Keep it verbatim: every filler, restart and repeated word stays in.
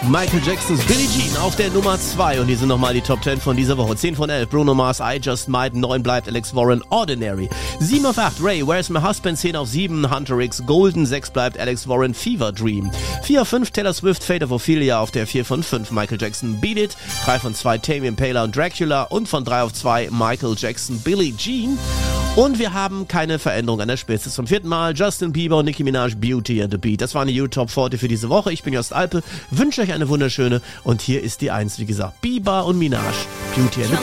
Michael Jacksons Billie Jean auf der Nummer zwei und hier sind nochmal die Top zehn von dieser Woche. zehn von elf, Bruno Mars, I Just Might, neun bleibt Alex Warren, Ordinary. sieben auf acht, Ray, Where's My Husband, zehn auf sieben, Hunter X, Golden, sechs bleibt Alex Warren, Fever Dream. vier auf fünf, Taylor Swift, Fate of Ophelia auf der vier von fünf, Michael Jackson, Beat It. drei von zwei, Tame Impala und Dracula und von drei auf zwei, Michael Jackson, Billie Jean. Und wir haben keine Veränderung an der Spitze. Zum vierten Mal Justin Bieber und Nicki Minaj, Beauty and the Beat. Das waren die YouTube vierzig für diese Woche. Ich bin Jost Alpe, wünsche euch eine wunderschöne und hier ist die eins, wie gesagt, Bieber und Minaj, Beauty and the Beat.